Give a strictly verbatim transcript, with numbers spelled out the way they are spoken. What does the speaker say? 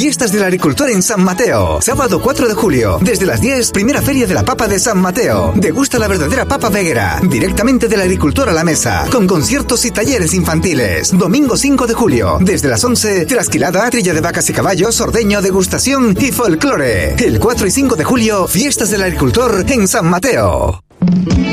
Fiestas del Agricultor en San Mateo. Sábado cuatro de julio, desde las diez, primera Feria de la Papa de San Mateo. Degusta la verdadera papa veguera, directamente del agricultor a la mesa, con conciertos y talleres infantiles. Domingo cinco de julio, desde las once, trasquilada, trilla de vacas y caballos, ordeño, degustación y folclore. El cuatro y cinco de julio, Fiestas del Agricultor en San Mateo.